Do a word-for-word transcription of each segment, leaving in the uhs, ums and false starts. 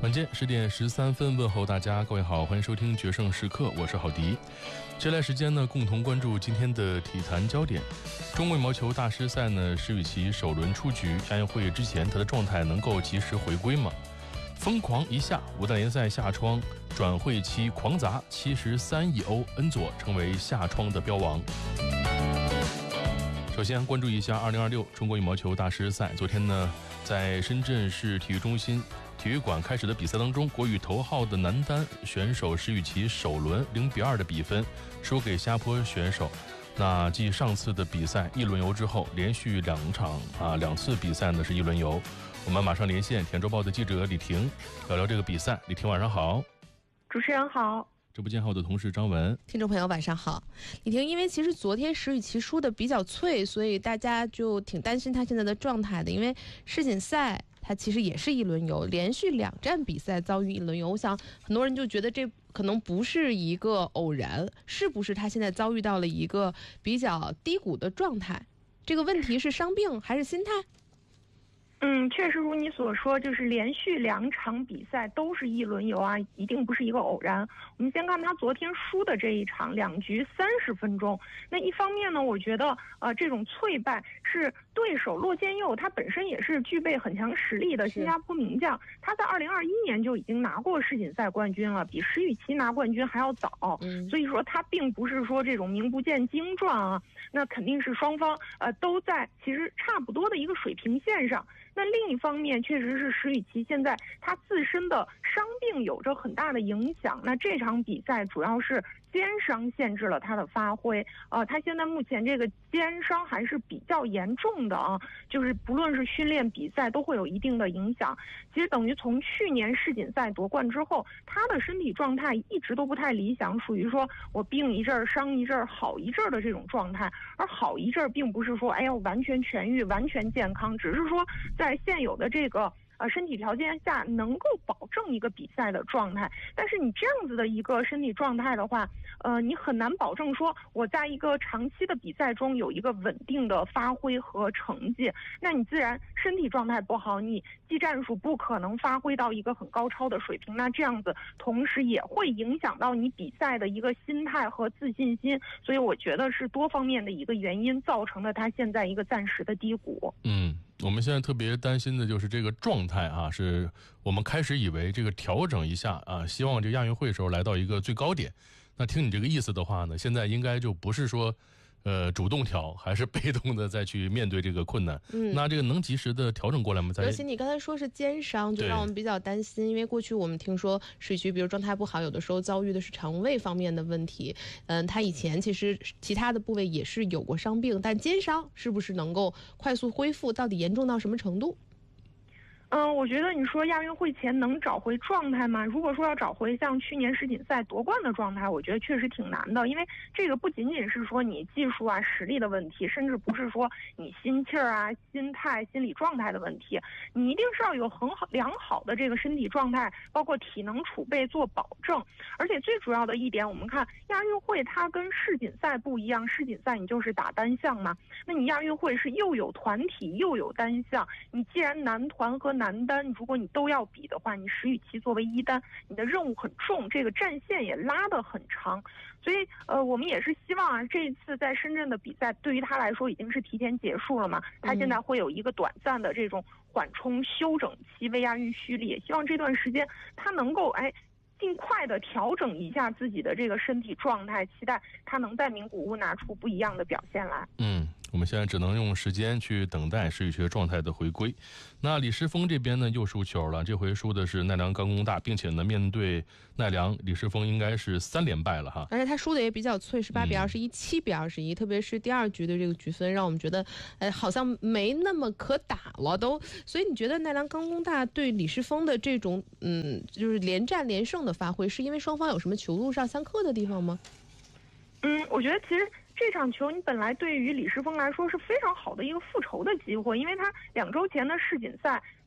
晚间十点十三分，问候大家，各位好，欢迎收听决胜时刻，我是郝迪。接下来时间呢，共同关注今天的体坛焦点。中国羽毛球大师赛呢，石宇奇首轮出局，亚运会之前他的状态能够及时回归吗？疯狂一下，五大联赛下窗，转会期狂砸七十三亿欧，恩佐成为下窗的标王。首先关注一下二零二六中国羽毛球大师赛，昨天呢，在深圳市体育中心体育馆开始的比赛当中，国羽头号的男单选手石宇奇首轮零比二的比分输给下坡选手。那继上次的比赛一轮游之后，连续两场啊两次比赛呢是一轮游。我们马上连线甜周报的记者李婷，聊聊这个比赛。李婷晚上好。 主持人好。 直播间后的同事张文， 听众朋友晚上好。李婷，因为其实昨天石宇奇输的比较脆，所以大家就挺担心他现在的状态的，因为世锦赛他其实也是一轮游，连续两站比赛遭遇一轮游，我想很多人就觉得这可能不是一个偶然，是不是他现在遭遇到了一个比较低谷的状态？这个问题是伤病还是心态？ 嗯，确实如你所说，就是连续两场比赛都是一轮游啊，一定不是一个偶然。我们先看他昨天输的这一场，两局三十分钟。那一方面呢，我觉得呃这种脆败是对手骆建佑，他本身也是具备很强实力的新加坡名将，他在二零二一年就已经拿过世锦赛冠军了，比石宇奇拿冠军还要早。嗯，所以说他并不是说这种名不见经传啊，那肯定是双方呃都在其实差不多的一个水平线上。那另一方面，确实是石宇奇现在他自身的伤病有着很大的影响。那这场比赛主要是肩伤限制了他的发挥，呃，他现在目前这个肩伤还是比较严重的啊，就是不论是训练比赛都会有一定的影响。其实等于从去年世锦赛夺冠之后，他的身体状态一直都不太理想，属于说我病一阵儿伤一阵儿好一阵儿的这种状态。而好一阵儿并不是说哎呀完全痊愈完全健康，只是说在现有的这个呃，身体条件下能够保证一个比赛的状态，但是你这样子的一个身体状态的话，呃，你很难保证说我在一个长期的比赛中有一个稳定的发挥和成绩。那你自然身体状态不好，你技战术不可能发挥到一个很高超的水平，那这样子同时也会影响到你比赛的一个心态和自信心。所以我觉得是多方面的一个原因造成了他现在一个暂时的低谷。 嗯。我们现在特别担心的就是这个状态啊，是我们开始以为这个调整一下啊，希望这亚运会时候来到一个最高点。那听你这个意思的话呢，现在应该就不是说呃主动调，还是被动的再去面对这个困难。嗯，那这个能及时的调整过来吗？ 尤其你刚才说是肩伤，就让我们比较担心，因为过去我们听说石宇奇比如状态不好，有的时候遭遇的是肠胃方面的问题。嗯，他以前其实其他的部位也是有过伤病，但肩伤是不是能够快速恢复？到底严重到什么程度？ 嗯，我觉得你说亚运会前能找回状态吗？如果说要找回像去年世锦赛夺冠的状态，我觉得确实挺难的，因为这个不仅仅是说你技术啊、实力的问题，甚至不是说你心气儿啊、心态、心理状态的问题，你一定是要有很好良好的这个身体状态，包括体能储备做保证。而且最主要的一点，我们看亚运会它跟世锦赛不一样，世锦赛你就是打单项嘛，那你亚运会是又有团体又有单项，你既然男团和男单如果你都要比的话，你石宇奇作为一单，你的任务很重，这个战线也拉得很长。所以呃，我们也是希望啊，这一次在深圳的比赛对于他来说已经是提前结束了嘛，他现在会有一个短暂的这种缓冲休整期，为亚运蓄力，也希望这段时间他能够哎尽快的调整一下自己的这个身体状态，期待他能在名古屋拿出不一样的表现来。 嗯，我们现在只能用时间去等待石宇奇状态的回归。那李诗峰这边呢又输球了，这回输的是奈良冈功大，并且呢面对奈良，李诗峰应该是三连败了哈。 而且他输的也比较脆，是八比二十一、七比二十一，特别是第二局的这个局分，让我们觉得，呃，好像没那么可打了都。所以你觉得奈良冈功大对李诗峰的这种，嗯，就是连战连胜的发挥，是因为双方有什么球路上相克的地方吗？ 嗯，我觉得其实这场球你本来对于李诗峰来说是非常好的一个复仇的机会，因为他两周前的世锦赛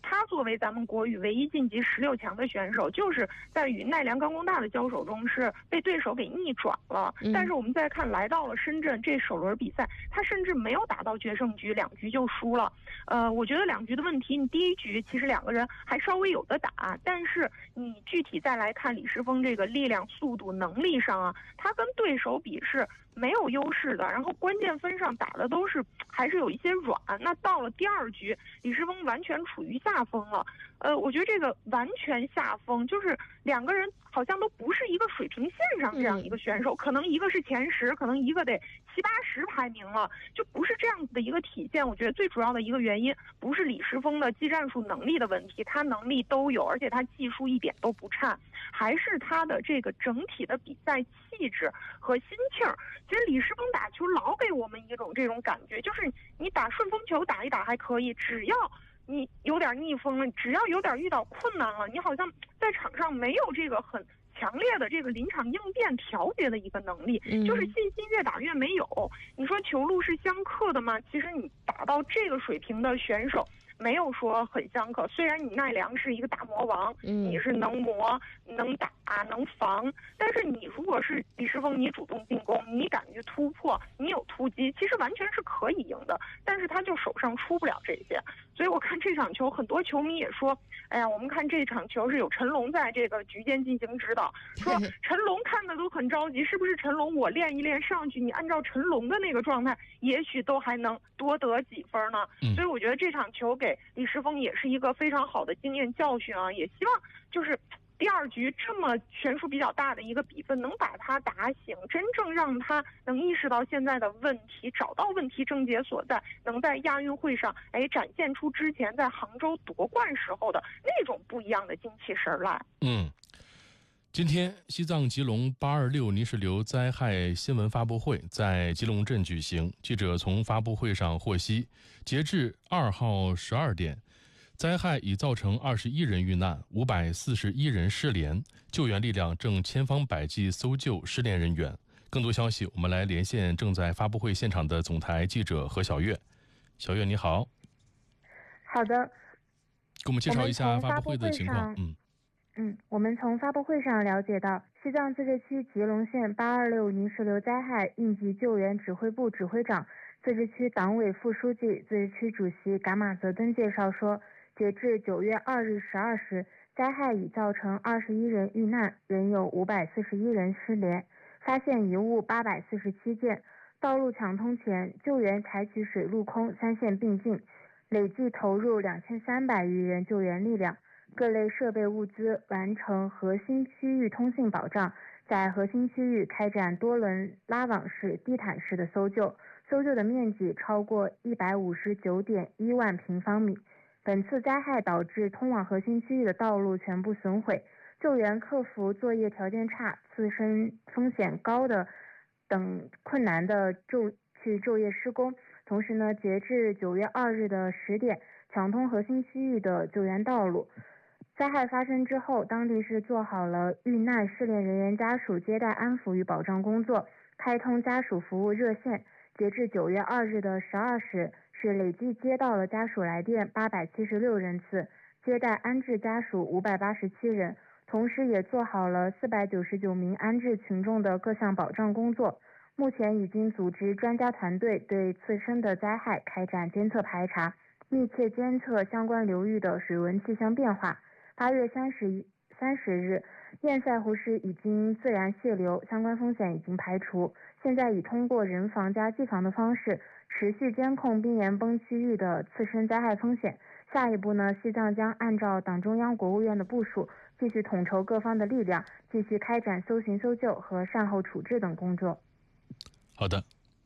他作为咱们国羽唯一晋级十六强的选手，就是在与奈良钢工大的交手中是被对手给逆转了。嗯、但是我们再看来到了深圳这首轮比赛，他甚至没有打到决胜局，两局就输了。呃，我觉得两局的问题，你第一局其实两个人还稍微有的打，但是你具体再来看李诗峰这个力量、速度、能力上啊，他跟对手比是没有优势的，然后关键分上打的都是还是有一些软。那到了第二局，李诗峰完全处于下风了。呃，我觉得这个完全下风，就是两个人好像都不是一个水平线上这样一个选手，嗯、可能一个是前十，可能一个得七八十排名了，就不是这样子的一个体现。我觉得最主要的一个原因不是李诗峰的技战术能力的问题，他能力都有，而且他技术一点都不差，还是他的这个整体的比赛气质和心气儿。其实李诗峰打球老给我们一种这种感觉，就是你打顺风球打一打还可以，只要你有点逆风了，只要有点遇到困难了，你好像在场上没有这个很强烈的这个临场应变调节的一个能力，嗯、就是信心越打越没有。你说球路是相克的吗？其实你打到这个水平的选手，没有说很相克。虽然你奈良是一个打磨王，嗯、你是能磨、能打、能防，但是你如果是李诗峰，你主动进攻，你敢于突破，你有突击，其实完全是可以赢的。但是他就手上出不了这些，所以我看这场球，很多球迷也说，哎呀，我们看这场球是有陈龙在这个局间进行指导，说陈龙看的都很着急，是不是陈龙我练一练上去，你按照陈龙的那个状态，也许都还能多得几分呢？嗯、所以我觉得这场球给李诗峰也是一个非常好的经验教训啊，也希望就是第二局这么悬殊比较大的一个比分，能把他打醒，真正让他能意识到现在的问题，找到问题症结所在，能在亚运会上哎展现出之前在杭州夺冠时候的那种不一样的精气神来。 嗯，今天西藏吉隆八二六泥石流灾害新闻发布会在吉隆镇举行，记者从发布会上获悉，截至二号十二点。灾害已造成二十一人遇难，五百四十一人失联，救援力量正千方百计搜救失联人员。更多消息，我们来连线正在发布会现场的总台记者何小月。小月你好。 好的， 给我们介绍一下发布会的情况。 嗯嗯，我们从发布会上了解到，西藏自治区吉隆县八二六泥石流灾害应急救援指挥部指挥长、自治区党委副书记、自治区主席噶玛泽登介绍说，截至九月二日十二时，灾害已造成二十一人遇难，仍有五百四十一人失联，发现遗物八百四十七件。道路抢通前，救援采取水陆空三线并进，累计投入两千三百余人救援力量，各类设备物资完成核心区域通信保障，在核心区域开展多轮拉网式、地毯式的搜救，搜救的面积超过一百五十九点一万平方米。本次灾害导致通往核心区域的道路全部损毁，救援克服作业条件差、自身风险高的等困难的昼去昼夜施工。同时呢，截至九月二日的十点，抢通核心区域的救援道路。灾害发生之后，当地是做好了遇难失联人员家属接待安抚与保障工作，开通家属服务热线。截至九月二日的十二时，是累计接到了家属来电八百七十六人次，接待安置家属五百八十七人，同时也做好了四百九十九名安置群众的各项保障工作。目前已经组织专家团队对自身的灾害开展监测排查，密切监测相关流域的水文气象变化。八月三十三十日，堰塞湖市已经自然泄流，相关风险已经排除。现在已通过人防加机防的方式，持续监控冰岩崩区域的次生灾害风险。下一步呢，西藏将按照党中央、国务院的部署，继续统筹各方的力量，继续开展搜寻搜救和善后处置等工作。 好的。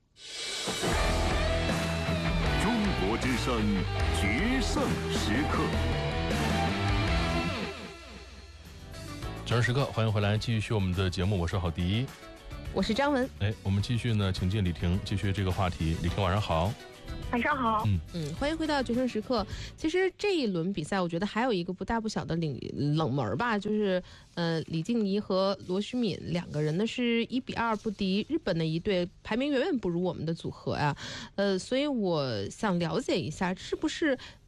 中国之声决胜时刻。 决胜时刻，欢迎回来，继续我们的节目，我是郝迪， 我是张文。 哎，我们继续呢，请进李婷，继续这个话题。李婷，晚上好。 晚上好。 嗯嗯，欢迎回到决胜时刻。其实这一轮比赛，我觉得还有一个不大不小的冷冷门吧，就是呃李静怡和罗虚敏两个人呢是一比二不敌日本的一队，排名远远不如我们的组合呀。呃，所以我想了解一下，是不是呃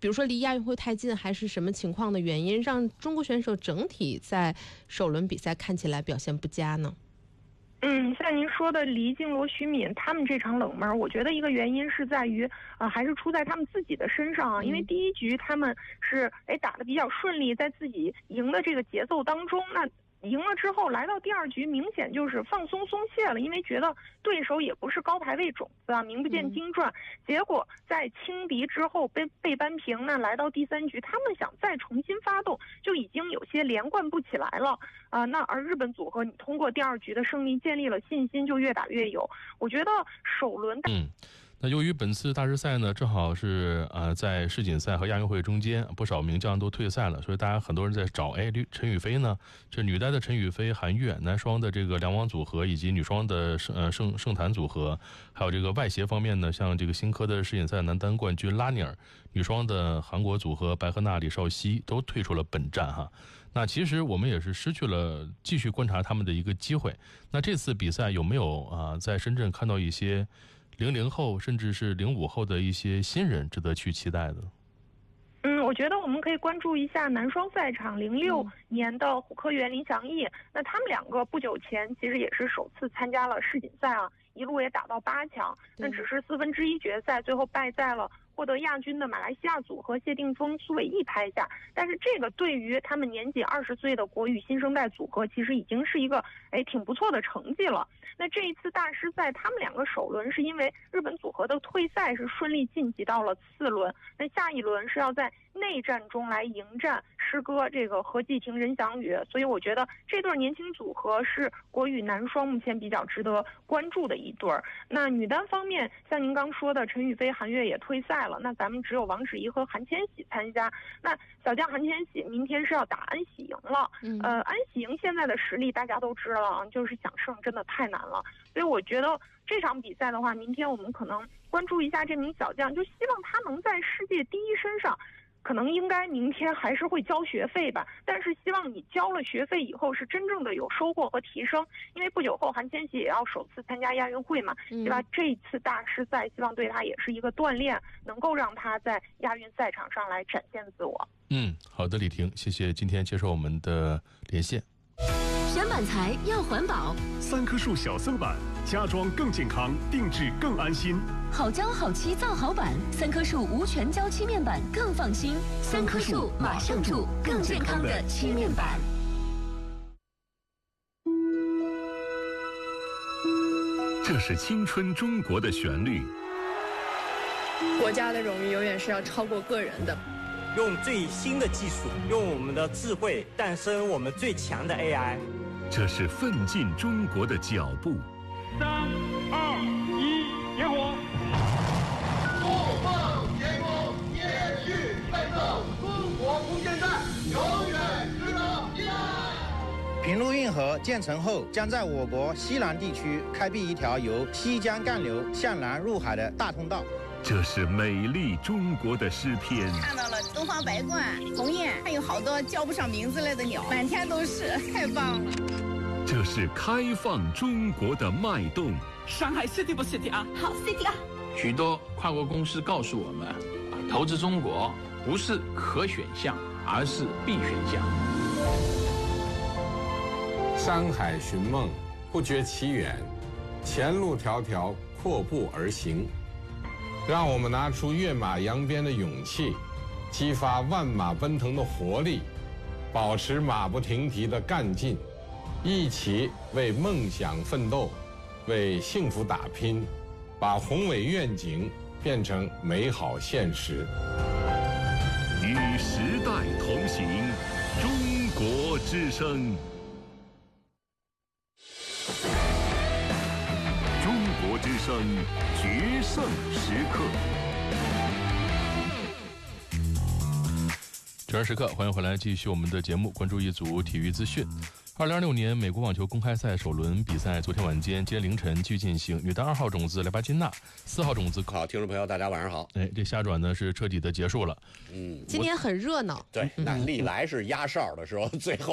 比如说离亚运会太近，还是什么情况的原因，让中国选手整体在首轮比赛看起来表现不佳呢？ 嗯，像您说的黎静、罗徐敏他们这场冷门，我觉得一个原因是在于，呃，还是出在他们自己的身上啊。因为第一局他们是哎打得比较顺利，在自己赢的这个节奏当中，那赢了之后来到第二局，明显就是放松松懈了，因为觉得对手也不是高排位种子啊，名不见经传。嗯、结果在轻敌之后被被扳平，那来到第三局，他们想再重新发动，就已经有些连贯不起来了啊、呃。那而日本组合，你通过第二局的胜利建立了信心，就越打越有。我觉得首轮嗯。那由于本次大师赛呢，正好是呃在世锦赛和亚运会中间，不少名将都退赛了，所以大家很多人在找，哎，陈雨菲呢？这女单的陈雨菲、韩悦，男双的这个梁王组合，以及女双的呃盛盛谭组合，还有这个外协方面呢，像这个新科的世锦赛男单冠军拉尼尔，女双的韩国组合白赫娜、李绍希都退出了本站哈。那其实我们也是失去了继续观察他们的一个机会。那这次比赛有没有啊、呃、在深圳看到一些零零后甚至是零五后的一些新人值得去期待的？ 嗯，我觉得我们可以关注一下男双赛场，零六年的胡科元、林祥义，那他们两个不久前其实也是首次参加了世锦赛啊，一路也打到八强，那只是四分之一决赛，最后败在了获得亚军的马来西亚组合谢定峰、苏伟毅拍下。但是这个对于他们年仅二十岁的国羽新生代组合，其实已经是一个哎挺不错的成绩了。那这一次大师赛，他们两个首轮是因为日本组合的退赛是顺利晋级到了次轮，那下一轮是要在内战中来迎战师哥这个何继廷、任翔宇，所以我觉得这对年轻组合是国羽男双目前比较值得关注的一对儿。那女单方面，像您刚说的陈雨菲、韩悦也退赛了，那咱们只有王芷怡和韩千玺参加。那小将韩千玺明天是要打安喜莹了，嗯、呃，安喜莹现在的实力大家都知道啊，就是想胜真的太难了，所以我觉得这场比赛的话，明天我们可能关注一下这名小将，就希望他能在世界第一身上。可能应该明天还是会交学费吧，但是希望你交了学费以后是真正的有收获和提升，因为不久后韩千玺也要首次参加亚运会嘛，对吧？这一次大师赛希望对他也是一个锻炼，能够让他在亚运赛场上来展现自我。 嗯，好的，李婷，谢谢今天接受我们的连线。 选板材要环保， 三棵树小色板，家装更健康，定制更安心。 好胶好漆造好板，三棵树无全胶漆面板更放心。三棵树马上住，更健康的漆面板。 这是青春中国的旋律。 国家的荣誉永远是要超过个人的。 用最新的技术，用我们的智慧诞生我们最强的 A I。 这是奋进中国的脚步。 三二一，点火！ 不放天空，延续奋斗，中国无间战永远值得期待。 平陆运河建成后，将在我国西南地区开辟一条由西江干流向南入海的大通道。 这是美丽中国的诗篇。 看到了东方白鹳、鸿雁，还有好多叫不上名字来的鸟，满天都是，太棒了。 这是开放中国的脉动。 上海 City 不 City 啊？ 好 City 啊！ 许多跨国公司告诉我们，投资中国不是可选项，而是必选项。 山海寻梦，不觉其远，前路迢迢，阔步而行。让我们拿出跃马扬鞭的勇气，激发万马奔腾的活力，保持马不停蹄的干劲，一起为梦想奋斗，为幸福打拼，把宏伟愿景变成美好现实。 与时代同行，中国之声。中国之声决胜时刻。 决胜时刻，欢迎回来，继续我们的节目，关注一组体育资讯。二零二六年美国网球公开赛首轮比赛昨天晚间今天凌晨继续进行，女单二号种子莱巴金娜，四号种子。 好，听众朋友大家晚上好。 哎，这下转呢是彻底的结束了。 嗯， 今天很热闹。 对，那历来是压哨的时候，最后